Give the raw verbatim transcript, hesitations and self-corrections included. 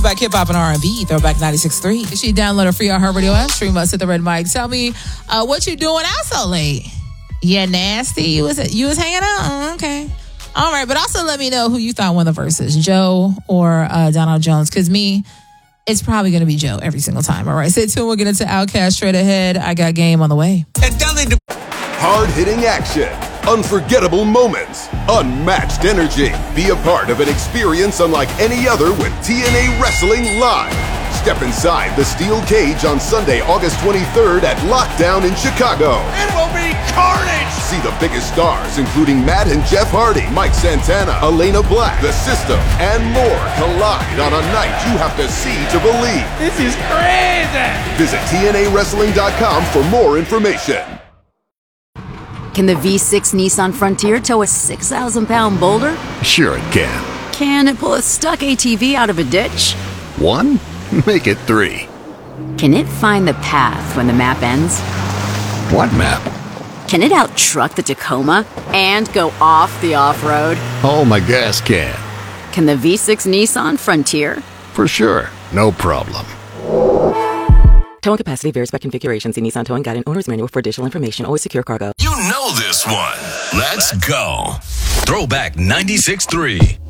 Throwback hip hop and R and B. Throwback ninety-six point three. She download a free on her radio app. Stream us at the Red Mic. Tell me uh, what you doing out so late. Yeah, nasty. You was you was hanging out. Oh, okay. All right, but also let me know who you thought won the verses, Joe or uh, Donald Jones. Because me, it's probably going to be Joe every single time. All right, stay tuned. We'll get into Outkast straight ahead. I got game on the way. Hard-hitting action, unforgettable moments, unmatched energy. Be a part of an experience unlike any other with T N A Wrestling Live. Step inside the steel cage on Sunday, August twenty-third at Lockdown in Chicago. It will be carnage! See the biggest stars, including Matt and Jeff Hardy, Mike Santana, Elena Black, The System, and more collide on a night you have to see to believe. This is crazy! Visit T N A wrestling dot com for more information. Can the V six Nissan Frontier tow a six thousand pound boulder? Sure it can. Can it pull a stuck A T V out of a ditch? One? Make it three. Can it find the path when the map ends? What map? Can it out-truck the Tacoma and go off the off-road? Oh, my gas can. Can the V six Nissan Frontier? For sure. No problem. Towing capacity varies by configuration. See Nissan Towing Guide and Owner's Manual for additional information. Always secure cargo. You know this one. Let's go. Throwback ninety-six point three.